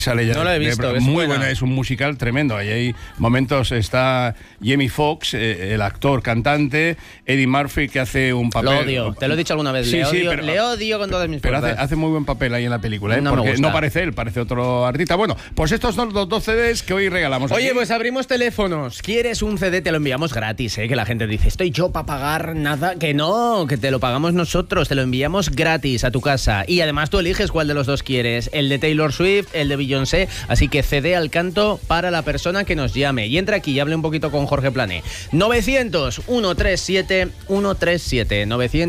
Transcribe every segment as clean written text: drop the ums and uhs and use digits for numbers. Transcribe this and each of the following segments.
Sale ya, no lo he visto, es muy buena, es un musical tremendo. Ahí hay momentos, está Jamie Foxx, el actor, cantante, Eddie Murphy, que hace un papel... Lo odio, te lo he dicho alguna vez, le odio con todas mis fuerzas. Pero hace muy buen papel ahí en la película, No porque me gusta. no parece él, parece otro artista. Bueno, pues estos son los 2 CDs que hoy regalamos. Oye, aquí. pues abrimos teléfonos. ¿Quieres un CD? Te lo enviamos gratis, que la gente dice, estoy yo para pagar nada. Que no, que te lo pagamos nosotros, te lo enviamos gratis a tu casa. Y además tú eliges cuál de los dos quieres, el de Taylor Swift, el de Beyoncé. Así que CD al canto para la persona que nos llame. Y entra aquí y hable un poquito con Jorge Plané. 900-137-137.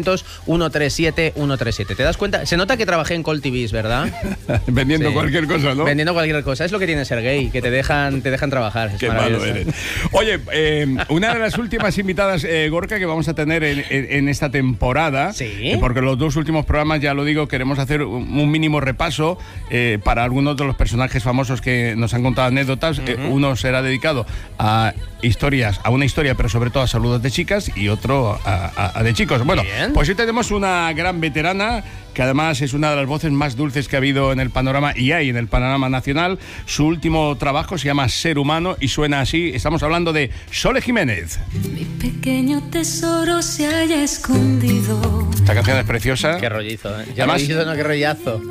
900-137-137. ¿Te das cuenta? Se nota que trabajé en Call TVs, ¿verdad? Vendiendo cualquier cosa, ¿no? Vendiendo cualquier cosa. Es lo que tiene ser gay, que te dejan trabajar. Es Qué malo eres. Oye, una de las últimas invitadas, Gorka, que vamos a tener en esta temporada, ¿Sí? Porque los 2 últimos programas, ya lo digo, queremos hacer un mínimo repaso para algunos de los personajes famosos que nos han contado anécdotas. Uno será dedicado a una historia, pero sobre todo a saludos de chicas, y otro a de chicos. Bueno, bien. Pues hoy tenemos una gran veterana, que además es una de las voces más dulces que ha habido en el panorama y hay en el panorama nacional. Su último trabajo se llama Ser Humano y suena así. Estamos hablando de Sole Jiménez. Mi pequeño tesoro se haya escondido. Esta canción es preciosa. Qué rollizo, Ya Además, rollizo, no, qué rollazo.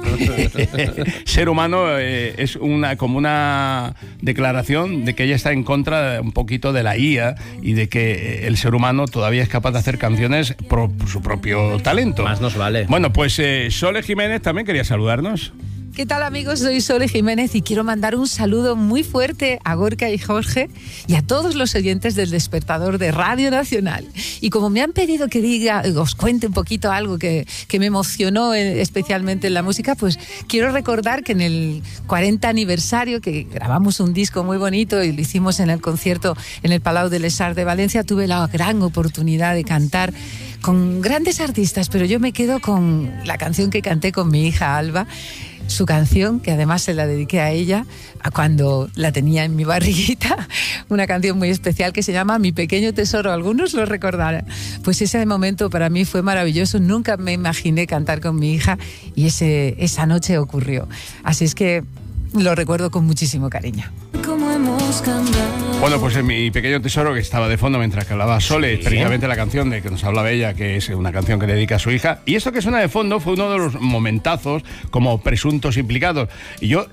Ser Humano es como una declaración de que ella está en contra un poquito de la IA y de que el ser humano todavía es capaz de hacer canciones por su propio talento. Más nos vale. Bueno, pues Sole Jiménez también quería saludarnos. ¿Qué tal, amigos? Soy Sole Jiménez y quiero mandar un saludo muy fuerte a Gorka y Jorge y a todos los oyentes del Despertador de Radio Nacional. Y como me han pedido que os cuente un poquito algo que me emocionó especialmente en la música, pues quiero recordar que en el 40 aniversario, que grabamos un disco muy bonito y lo hicimos en el concierto en el Palau de les Arts de Valencia, tuve la gran oportunidad de cantar con grandes artistas, pero yo me quedo con la canción que canté con mi hija Alba, su canción, que además se la dediqué a ella cuando la tenía en mi barriguita, una canción muy especial que se llama Mi Pequeño Tesoro, algunos lo recordarán. Pues ese momento para mí fue maravilloso, nunca me imaginé cantar con mi hija y esa noche ocurrió. Así es que lo recuerdo con muchísimo cariño. ¿Cómo hemos cambiado? Bueno, pues Mi Pequeño Tesoro, que estaba de fondo mientras que hablaba Sole, Sí. precisamente la canción de que nos hablaba ella, que es una canción que le dedica a su hija. Y esto que suena de fondo fue uno de los momentazos como presuntos implicados. Y yo,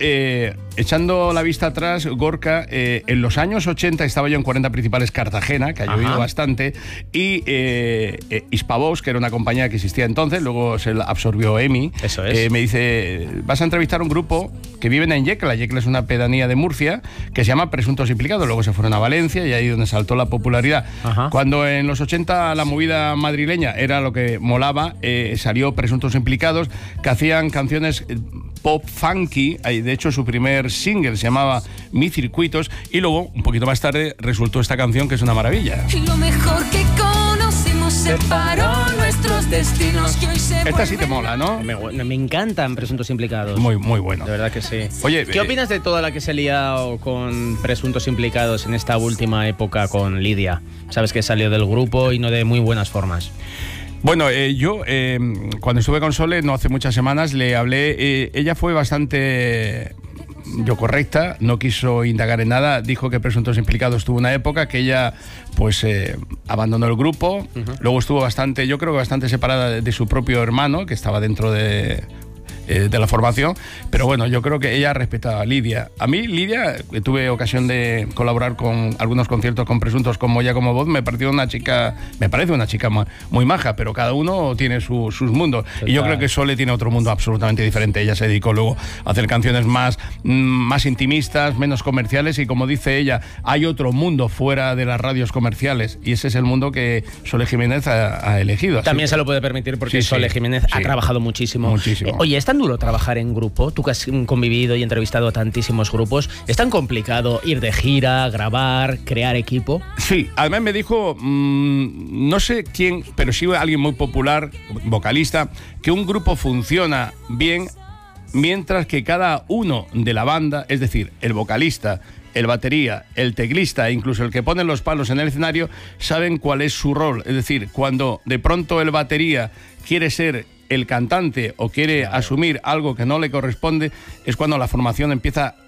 echando la vista atrás, Gorka, en los años 80 estaba yo en 40 Principales Cartagena, que ha llovido bastante, y Hispavox, que era una compañía que existía entonces, luego se la absorbió EMI. Eso es. Me dice, vas a entrevistar a un grupo que viven en Yecla. Yecla es una pedanía de Murcia, que se llama Presuntos Implicados. Luego se fueron a Valencia y ahí donde saltó la popularidad. Cuando en los 80 la movida madrileña era lo que molaba, salió Presuntos Implicados, que hacían canciones pop funky. De hecho, su primer single se llamaba Mi Circuitos, y luego, un poquito más tarde, resultó esta canción, que es una maravilla. Lo mejor que conocimos separó nuestros destinos que hoy se Esta sí te mola, ¿no? Me encantan Presuntos Implicados. Muy, muy bueno. De verdad que sí. Oye, ¿qué opinas de toda la que se ha liado con Presuntos Implicados en esta última época con Lidia? Sabes que salió del grupo y no de muy buenas formas. Bueno, yo cuando estuve con Sole, no hace muchas semanas, le hablé. Ella fue bastante correcta, no quiso indagar en nada. Dijo que Presuntos Implicados tuvo una época que ella pues abandonó el grupo. Luego estuvo yo creo que bastante separada de su propio hermano, que estaba dentro de la formación, pero bueno, yo creo que ella respetaba a Lidia. A mí, Lidia, tuve ocasión de colaborar con algunos conciertos con Presuntos, como ella como voz, me parece una chica muy maja, pero cada uno tiene sus mundos. Total. Y yo creo que Sole tiene otro mundo absolutamente diferente. Ella se dedicó luego a hacer canciones más intimistas, menos comerciales, y como dice ella, hay otro mundo fuera de las radios comerciales, y ese es el mundo que Sole Jiménez ha elegido. También se lo puede permitir porque Sole Jiménez ha trabajado muchísimo. Oye, ¿es tan duro trabajar en grupo? Tú que has convivido y entrevistado a tantísimos grupos, ¿es tan complicado ir de gira, grabar, crear equipo? Sí, además me dijo, no sé quién, pero sí alguien muy popular, vocalista, que un grupo funciona bien mientras que cada uno de la banda, es decir, el vocalista, el batería, el teclista e incluso el que pone los palos en el escenario, saben cuál es su rol. Es decir, cuando de pronto el batería quiere ser el cantante o quiere asumir algo que no le corresponde, es cuando la formación empieza